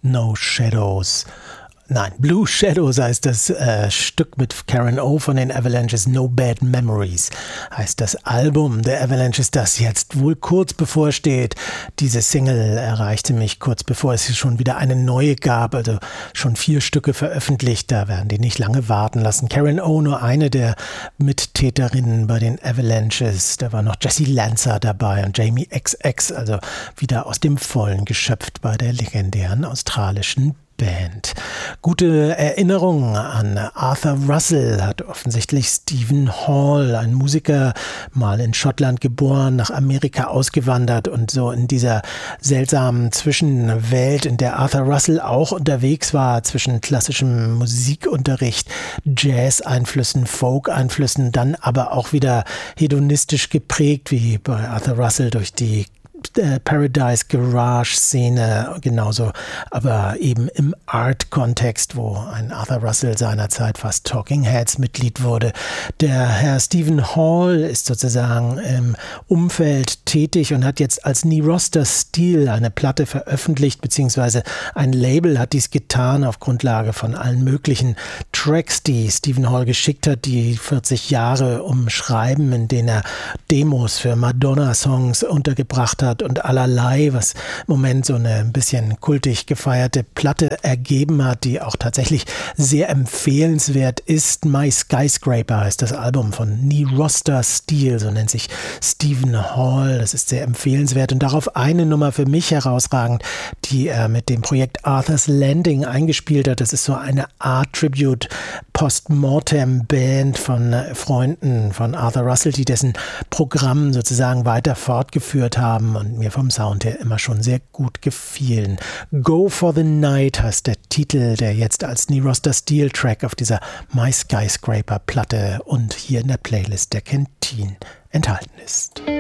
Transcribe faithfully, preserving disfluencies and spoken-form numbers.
No Shadows. Nein, Blue Shadows heißt das äh, Stück mit Karen O von den Avalanches. No Bad Memories heißt das Album der Avalanches, das jetzt wohl kurz bevorsteht. Diese Single erreichte mich kurz bevor es schon wieder eine neue gab, also schon vier Stücke veröffentlicht. Da werden die nicht lange warten lassen. Karen O, nur eine der Mittäterinnen bei den Avalanches. Da war noch Jesse Lanza dabei und Jamie X X, also wieder aus dem Vollen geschöpft bei der legendären australischen Band. Gute Erinnerung an Arthur Russell hat offensichtlich Stephen Hall, ein Musiker, mal in Schottland geboren, nach Amerika ausgewandert und so in dieser seltsamen Zwischenwelt, in der Arthur Russell auch unterwegs war, zwischen klassischem Musikunterricht, Jazz-Einflüssen, Folk-Einflüssen, dann aber auch wieder hedonistisch geprägt, wie bei Arthur Russell durch die Paradise Garage Szene, genauso, aber eben im Art-Kontext, wo ein Arthur Russell seinerzeit fast Talking Heads Mitglied wurde. Der Herr Stephen Hall ist sozusagen im Umfeld tätig und hat jetzt als Knee Roster Steel eine Platte veröffentlicht, beziehungsweise ein Label hat dies getan auf Grundlage von allen möglichen Tracks, die Stephen Hall geschickt hat, die vierzig Jahre umschreiben, in denen er Demos für Madonna-Songs untergebracht hat und allerlei, was im Moment so eine ein bisschen kultig gefeierte Platte ergeben hat, die auch tatsächlich sehr empfehlenswert ist. My Skyscraper heißt das Album von Knee Roster Steel, so nennt sich Stephen Hall. Das ist sehr empfehlenswert und darauf eine Nummer für mich herausragend, die er mit dem Projekt Arthur's Landing eingespielt hat. Das ist so eine Art Tribute Postmortem Band von Freunden von Arthur Russell, die dessen Programm sozusagen weiter fortgeführt haben und mir vom Sound her immer schon sehr gut gefielen. Go for the Night heißt der Titel, der jetzt als Knee Roster Steel Track auf dieser My Skyscraper Platte und hier in der Playlist der Canteen enthalten ist.